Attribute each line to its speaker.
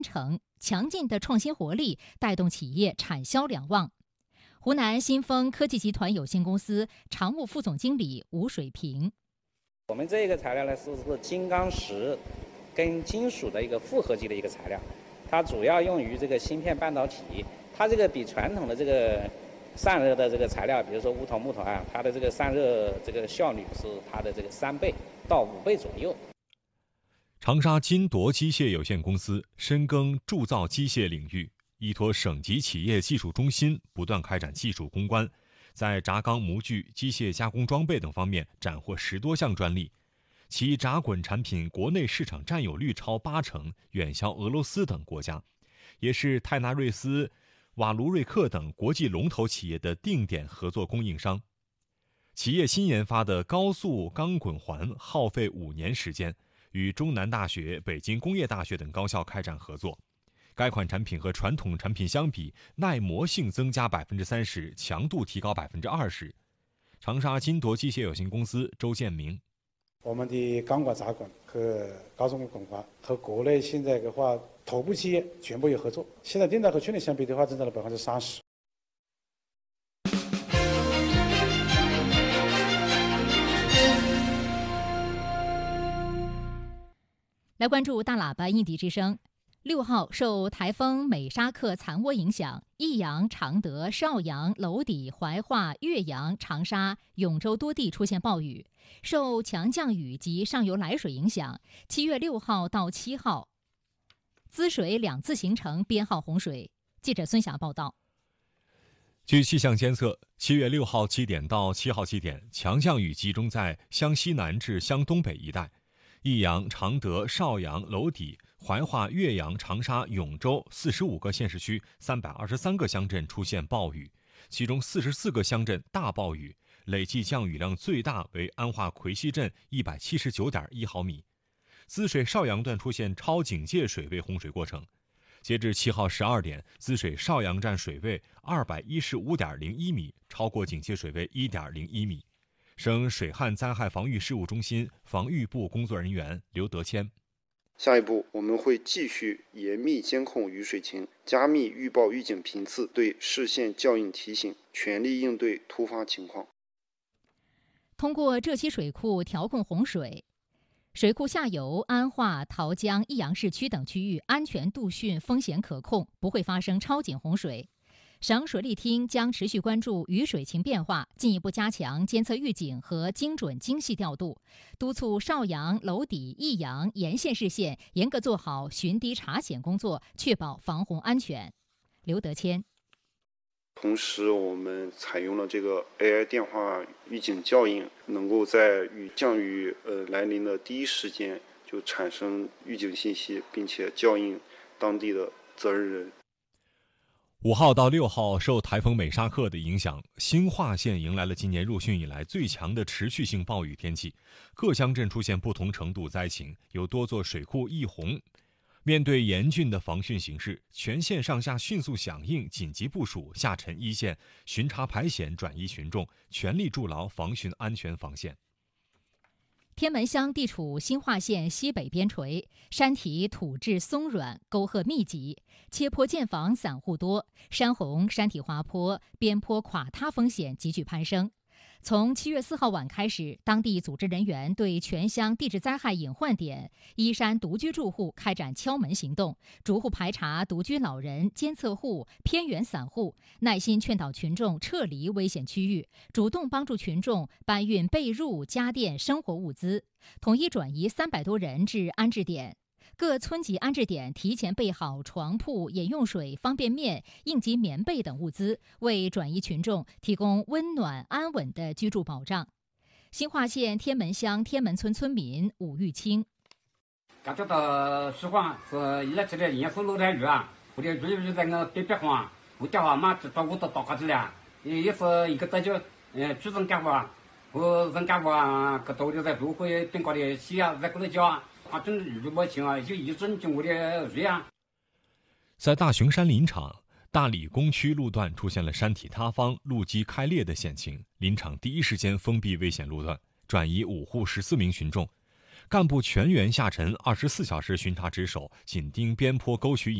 Speaker 1: 成，强劲的创新活力带动企业产销两旺。湖南新丰科技集团有限公司常务副总经理吴水平：
Speaker 2: 我们这个材料呢是金刚石跟金属的一个复合基的一个材料，它主要用于这个芯片半导体。它这个比传统的这个散热的这个材料，比如说钨头、木头啊，它的这个散热这个效率是它的这个3倍到5倍左右。
Speaker 3: 长沙金铎机械有限公司深耕铸造机械领域，依托省级企业技术中心不断开展技术攻关，在轧钢模具、机械加工装备等方面斩获10多项专利，其轧滚产品国内市场占有率超80%，远销俄罗斯等国家，也是泰纳瑞斯、瓦卢瑞克等国际龙头企业的定点合作供应商。企业新研发的高速钢滚环耗费5年时间，与中南大学、北京工业大学等高校开展合作。该款产品和传统产品相比，耐磨性增加30%，强度提高20%。长沙金铎机械有限公司周建明：
Speaker 4: 我们的钢管、轧滚和高速滚环和国内现在的话头部企业全部有合作，现在订单和去年相比的话增长了30%。
Speaker 1: 来关注大喇叭印地之声。6号受台风美沙克残涡影响，益阳、常德、邵阳、娄底、怀化、岳阳、长沙、永州多地出现暴雨。受强降雨及上游来水影响，7月6号到7号，滋水2次形成编号洪水。记者孙霞报道。
Speaker 3: 据气象监测，7月6号7点到7号7点，强降雨集中在湘西南至湘东北一带。益阳、常德、邵阳、娄底、怀化、岳阳、长沙、永州45个县市区323个乡镇出现暴雨，其中44个乡镇大暴雨，累计降雨量最大为安化奎西镇179.1毫米。滋水邵阳段出现超警戒水位洪水过程，截至7号12点，滋水邵阳站水位215.01米，超过警戒水位1.01米。省水旱灾害防御事务中心防御部工作人员刘德谦：
Speaker 5: 下一步，我们会继续严密监控雨水情，加密预报预警频次，对市县校应提醒，全力应对突发情况。
Speaker 1: 通过浙西水库调控洪水，水库下游安化、桃江、益阳市区等区域安全度汛风险可控，不会发生超警洪水。省水利厅将持续关注雨水情变化，进一步加强监测预警和精准精细调度，督促邵阳、娄底、益阳沿线市县严格做好巡堤查险工作，确保防洪安全。刘德谦：
Speaker 5: 同时，我们采用了这个 AI 电话预警校应，能够在降雨来临的第一时间就产生预警信息，并且校应当地的责任人。
Speaker 3: 5号到6号，受台风美沙克的影响，兴化县迎来了今年入汛以来最强的持续性暴雨天气，各乡镇出现不同程度灾情，有多座水库溢洪。面对严峻的防汛形势，全县上下迅速响应紧急部署，下沉一线，巡查排险，转移群众，全力筑牢防汛安全防线。
Speaker 1: 天门乡地处兴化县西北边陲，山体土质松软，沟壑密集，切坡建房散户多，山洪、山体滑坡、边坡垮塌风险急剧攀升。从7月4号晚开始，当地组织人员对全乡地质灾害隐患点、依山独居住户开展敲门行动，逐户排查独居老人、监测户、偏远散户，耐心劝导群众撤离危险区域，主动帮助群众搬运被褥、家电、生活物资，统一转移300多人至安置点。各村级安置点提前备好床铺、饮用水、方便面、应急棉被等物资，为转移群众提供温暖安稳的居住保障。兴化县天门乡天门村村民武玉清：
Speaker 6: 感觉到实话是一来起来严肃露点雨啊，我的雨在我边慌，我电话嘛找我到大家子了，也是一个大家主动干活，我人干活啊，个到底在路会边搞的西啊，在过来家。
Speaker 3: 在大雄山林场大理工区路段出现了山体塌方、路基开裂的险情，林场第一时间封闭危险路段，转移5户14名群众。 干部全员下沉，24小时巡查值守，紧盯边坡沟渠